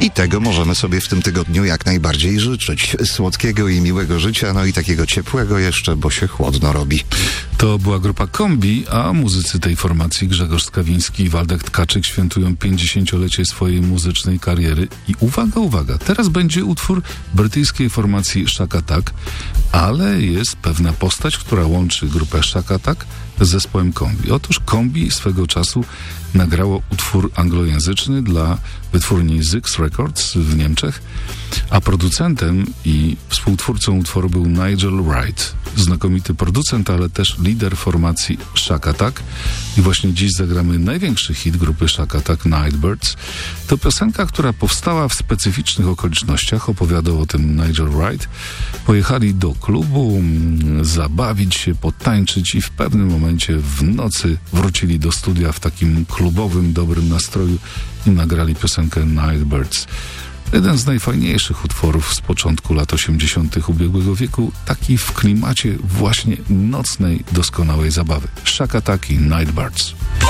I tego możemy sobie w tym tygodniu jak najbardziej życzyć. Słodkiego i miłego życia, no i takiego ciepłego jeszcze, bo się chłodno robi. To była grupa Kombi, a muzycy tej formacji Grzegorz Skawiński i Waldek Tkaczyk świętują 50-lecie swojej muzycznej kariery. I uwaga, teraz będzie utwór brytyjskiej formacji Shack Attack, ale jest pewna postać, która łączy grupę Shack Attack z zespołem Kombi. Otóż Kombi swego czasu nagrało utwór anglojęzyczny dla wytwórni Zyx Records w Niemczech, a producentem i współtwórcą utworu był Nigel Wright. Znakomity producent, ale też lider formacji Shack Attack. I właśnie dziś zagramy największy hit grupy Shack Attack, Nightbirds. To piosenka, która powstała w specyficznych okolicznościach. Opowiadał o tym Nigel Wright. Pojechali do klubu, zabawić się, potańczyć i w pewnym momencie w nocy wrócili do studia w takim klubowym, dobrym nastroju i nagrali piosenkę Nightbirds. Jeden z najfajniejszych utworów z początku lat 80. ubiegłego wieku, taki w klimacie właśnie nocnej, doskonałej zabawy. Shack Attack i Nightbirds.